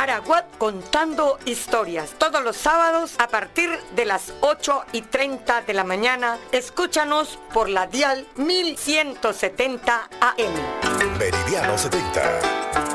Araguat contando historias. Todos los sábados a partir de las 8:30 de la mañana. Escúchanos por la dial 1170 AM. Meridiano 70.